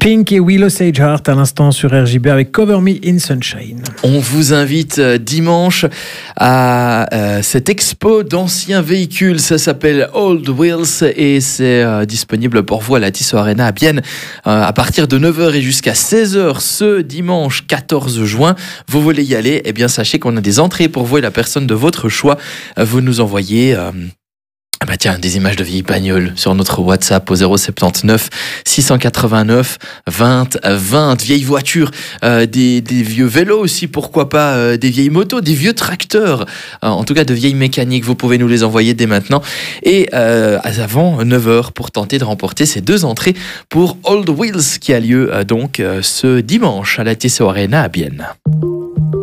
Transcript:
Pink et Willow Sage Heart à l'instant sur RJB avec Cover Me in Sunshine. On vous invite dimanche à cette expo d'anciens véhicules. Ça s'appelle Old Wheels et c'est disponible pour vous à la Tissot Arena à Bienne à partir de 9h et jusqu'à 16h ce dimanche 14 juin. Vous voulez y aller? Eh bien, sachez qu'on a des entrées pour vous et la personne de votre choix. Vous nous envoyez... des images de vieilles bagnoles sur notre WhatsApp au 079 689 20 20. Vieilles voitures, des vieux vélos aussi, pourquoi pas, des vieilles motos, des vieux tracteurs, en tout cas de vieilles mécaniques. Vous pouvez nous les envoyer dès maintenant et avant 9h pour tenter de remporter ces 2 entrées pour Old Wheels qui a lieu donc ce dimanche à la Tissot Arena à Bienne.